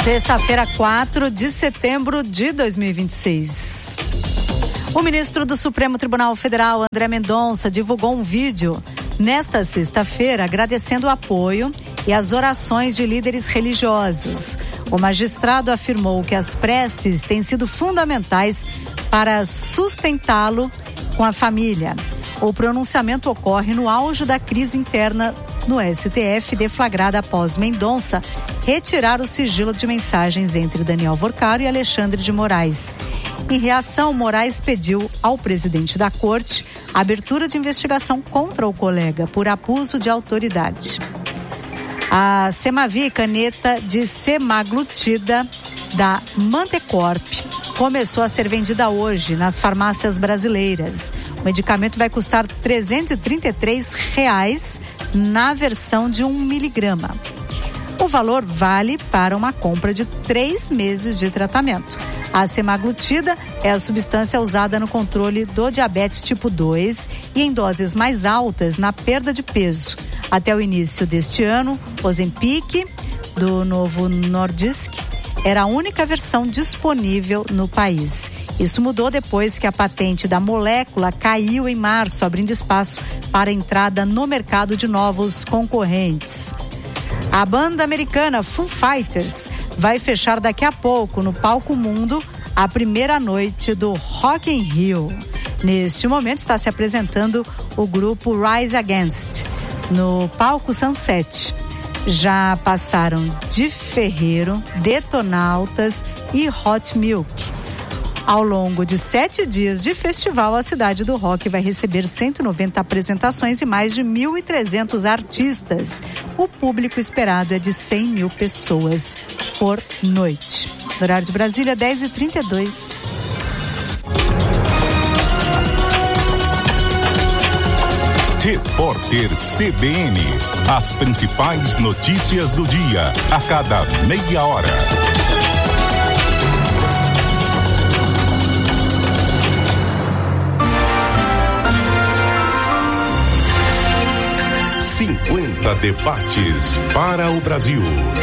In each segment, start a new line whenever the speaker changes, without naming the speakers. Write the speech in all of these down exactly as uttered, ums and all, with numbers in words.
Sexta-feira, quatro de setembro de dois mil e vinte e seis. O ministro do Supremo Tribunal Federal, André Mendonça, divulgou um vídeo nesta sexta-feira agradecendo o apoio e as orações de líderes religiosos. O magistrado afirmou que as preces têm sido fundamentais para sustentá-lo com a família. O pronunciamento ocorre no auge da crise interna no S T F, deflagrada após Mendonça retirar o sigilo de mensagens entre Daniel Vorcaro e Alexandre de Moraes. Em reação, Moraes pediu ao presidente da corte a abertura de investigação contra o colega por abuso de autoridade. A Semavi, caneta de semaglutida da Mantecorp, começou a ser vendida hoje nas farmácias brasileiras. O medicamento vai custar trezentos e trinta e três reais na versão de um miligrama. O valor vale para uma compra de três meses de tratamento. A semaglutida é a substância usada no controle do diabetes tipo dois e em doses mais altas na perda de peso. Até o início deste ano, o Ozempic, do Novo Nordisk, era a única versão disponível no país. Isso mudou depois que a patente da molécula caiu em março, abrindo espaço para a entrada no mercado de novos concorrentes. A banda americana Foo Fighters vai fechar daqui a pouco no Palco Mundo a primeira noite do Rock in Rio. Neste momento está se apresentando o grupo Rise Against no Palco Sunset. Já passaram De Ferreiro, Detonautas e Hot Milk. Ao longo de sete dias de festival, a Cidade do Rock vai receber cento e noventa apresentações e mais de mil e trezentos artistas. O público esperado é de cem mil pessoas por noite. Horário de Brasília, dez e trinta e dois.
Repórter C B N. As principais notícias do dia, a cada meia hora. cinquenta debates para o Brasil.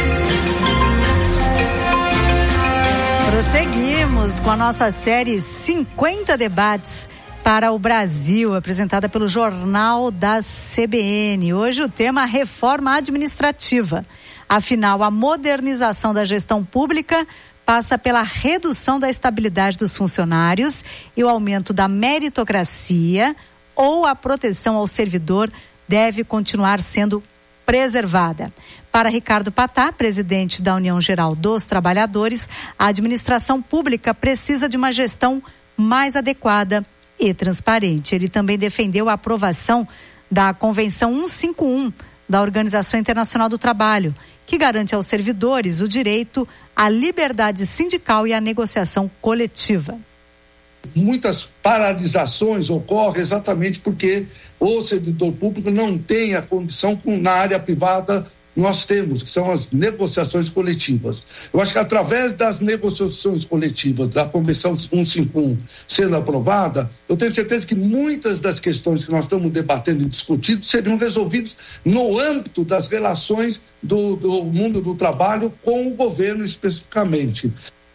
Prosseguimos com a nossa série cinquenta debates para o Brasil, apresentada pelo Jornal da C B N. Hoje o tema reforma administrativa. Afinal, a modernização da gestão pública passa pela redução da estabilidade dos funcionários e o aumento da meritocracia, ou a proteção ao servidor deve continuar sendo preservada. Para Ricardo Patá, presidente da União Geral dos Trabalhadores, a administração pública precisa de uma gestão mais adequada e transparente. Ele também defendeu a aprovação da Convenção cento e cinquenta e um da Organização Internacional do Trabalho, que garante aos servidores o direito à liberdade sindical e à negociação coletiva.
Muitas paralisações ocorrem exatamente porque o servidor público não tem a condição que na área privada nós temos, que são as negociações coletivas. Eu acho que através das negociações coletivas, da Convenção cento e cinquenta e um sendo aprovada, eu tenho certeza que muitas das questões que nós estamos debatendo e discutindo seriam resolvidas no âmbito das relações do, do mundo do trabalho com o governo especificamente.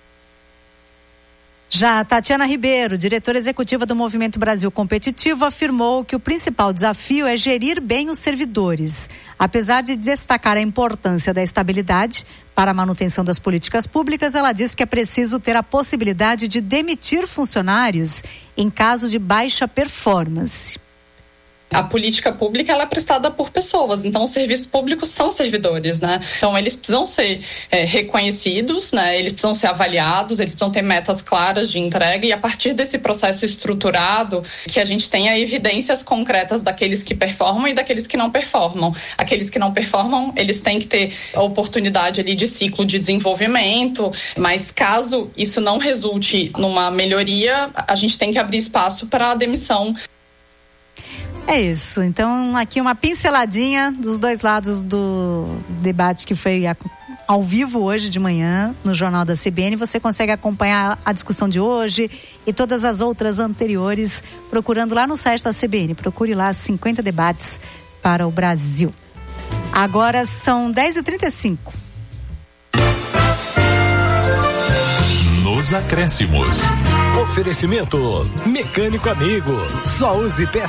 Já Tatiana Ribeiro, diretora executiva do Movimento Brasil Competitivo, afirmou que o principal desafio é gerir bem os servidores. Apesar de destacar a importância da estabilidade para a manutenção das políticas públicas, ela diz que é preciso ter a possibilidade de demitir funcionários em caso de baixa performance.
A política pública, ela é prestada por pessoas, então os serviços públicos são servidores, né? Então eles precisam ser é, reconhecidos, né? Eles precisam ser avaliados, eles precisam ter metas claras de entrega e a partir desse processo estruturado que a gente tenha evidências concretas daqueles que performam e daqueles que não performam. Aqueles que não performam, eles têm que ter a oportunidade ali de ciclo de desenvolvimento, mas caso isso não resulte numa melhoria, a gente tem que abrir espaço para a demissão.
É isso, então aqui uma pinceladinha dos dois lados do debate que foi ao vivo hoje de manhã no Jornal da C B N. Você consegue acompanhar a discussão de hoje e todas as outras anteriores procurando lá no site da C B N. Procure lá cinquenta debates para o Brasil. Agora são dez e trinta e cinco.
os acréscimos.
Oferecimento Mecânico Amigo. Só use peças